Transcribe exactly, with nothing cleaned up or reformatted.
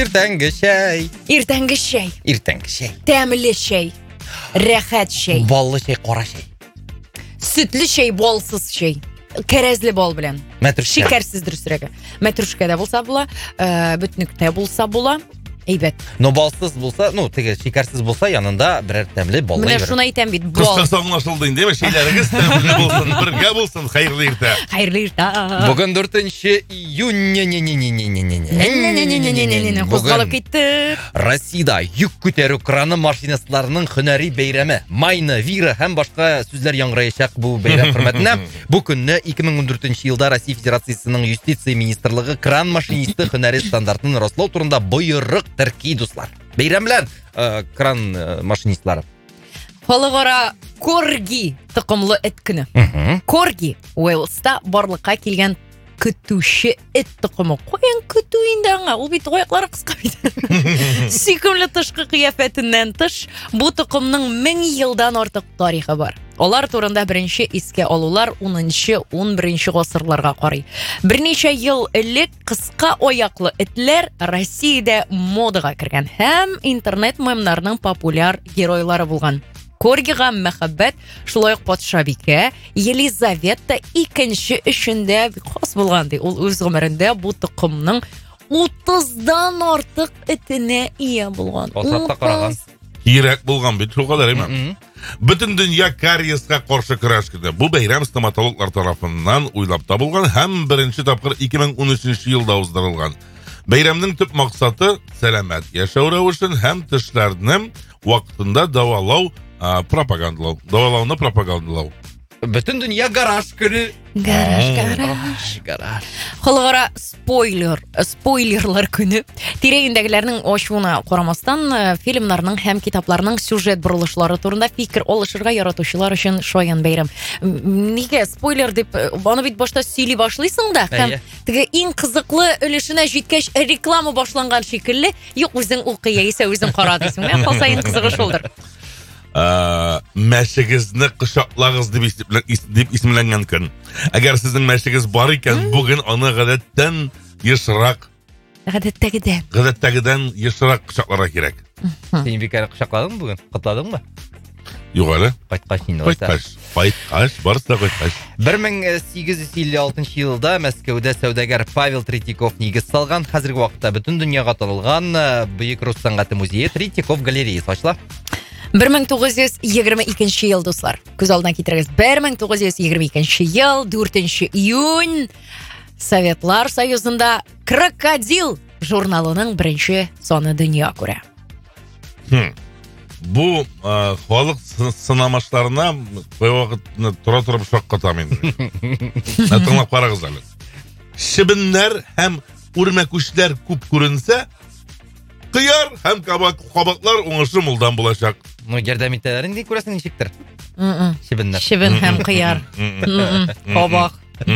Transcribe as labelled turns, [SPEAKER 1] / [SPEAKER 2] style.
[SPEAKER 1] Иртәнге шәй.
[SPEAKER 2] Иртәнге шәй.
[SPEAKER 1] Иртәнге шәй.
[SPEAKER 2] Тәмле шәй. Рәхәт шәй.
[SPEAKER 1] Баллы шәй, кара шәй.
[SPEAKER 2] Сөтле шәй, балсыз шәй. Кәрәзле бал белән.
[SPEAKER 1] Мәтрүшкә.
[SPEAKER 2] Шикәрсез дөресрәге. Мәтрүшкәдә булса була, бөтнектә булса була. Әйбәт.
[SPEAKER 1] Но балсыз булса, ну, теге шикәрсез булса, янында берәр тәмле баллы.
[SPEAKER 2] Менә шуны әйтәм бит. Бал.
[SPEAKER 3] Кыска аңлашылды инде, шәйләрегез тәмле булсын, бергә булсын, хәерле иртә.
[SPEAKER 2] Хәерле иртә.
[SPEAKER 1] Бүген дүртенче июнь.
[SPEAKER 2] Кузгалып киттек.
[SPEAKER 1] Россиядә йөк күтәрү краны машинастларының һөнәри бәйрәме, майны, вира һәм башка сүзләр яңгыраячак бу бәйрәм хөрмәтенә. Бу көнне ике мең ундүртенче елда Россия Федерациясының юстиция министрлыгы кран машинисты һөнәри стандартын раслау турында боерык терки, дуслар. Бәйрәм белән кран машинистлары.
[SPEAKER 2] Халыкара корги токымлы эт көне. Корги Уэльста барлыкка килгән көтүче эт токымы. Каян көтү инде аңа? Ул бит аяклары кыска бит. Сөйкемле тышкы кыяфәтеннән тыш, бу токымның мең елдан артык тарихы бар. Алар турында беренче искә алулар унынчы - унберенче гасырларга карый. Берничә ел элек кыска аяклы этләр Россиядә модага кергән һәм интернет мемнарның популяр геройлары булган. Коргига мәхәббәт, шулай ук патшабикә Елизавета икенче өчендә хас булган ди. Ул үз гомерендә бу токымның утыздан артык этенә ия булган.
[SPEAKER 1] Асрапта караган.
[SPEAKER 3] Ирек булган бит, шул кадәр име? Бөтен дөнья кариеска каршы көрәш көне. Бу бәйрәм стоматологлар тарафыннан уйлап табылган һәм беренче тапкыр ике мең унөченче елда уздырылган. Бәйрәмнең төп максаты сәламәт яшәү рәвешен һәм тешләрне вакытында давалау, пропагандалау. Давалауны пропагандалау.
[SPEAKER 1] Бөтен дөнья гараж көне.
[SPEAKER 2] Гараж, гараж.
[SPEAKER 1] Гараж.
[SPEAKER 2] Халыкара спойлер, спойлерлар көне. Тирәендәгеләрнең ачуына карамастан, фильмнарның һәм китапларның сюжет борылышлары турында фикер алышырга яратучылар өчен шаян бәйрәм. Нигә спойлер дип, аны бит башта сөйли башлыйсың да, һәм теге иң кызыклы өлешенә җиткәч реклама башланган шикелле, юк үзең укый яисә үзең кара дисең. Мен калсаен кызыгы шулдыр.
[SPEAKER 3] Мәшегезне кочаклагыз дип исемләнгән көн. Әгәр сезнең мәшегез бар икән, бүген аны гадәттән ешрак,
[SPEAKER 2] гадәттәгедән,
[SPEAKER 3] гадәттәгедән ешрак кочакларга кирәк.
[SPEAKER 1] Син бикәр кочакладың бүген? Кытладыңмы?
[SPEAKER 3] Юк әле.
[SPEAKER 1] Кайткач инде.
[SPEAKER 3] Кайткач, кайткач, барса кайткач.
[SPEAKER 1] бер мең сигез йөз илле алтынчы елда Мәскәүдә сәүдәгәр Павел Третьяков нигез салган. Хәзерге вакытта бөтен дөньяга танылган Бөек Рус сәнгате музее Третьяков галереясы ачыла.
[SPEAKER 2] бер мең тугыз йөз егерме икенче ел, дуслар. Күз алдына китерегез. бер мең тугыз йөз егерме икенче ел, дүртенче июнь, Советлар Союзында Крокодил журналының беренче саны дөнья күрә.
[SPEAKER 3] Бу халык сынамашларына бу вакытны тура торып шаккатам инде. Тыңлап карагыз әле. Шибеннәр һәм үрмәкүчләр күп күренсә, кыяр һәм кабаклар уңышлы мулдан булачак.
[SPEAKER 1] Ну, ярдәм итәләр инде, күрәсең ничектер.
[SPEAKER 2] Шибен
[SPEAKER 1] Шибеннәр.
[SPEAKER 2] Шибен һәм кыяр. Кабак.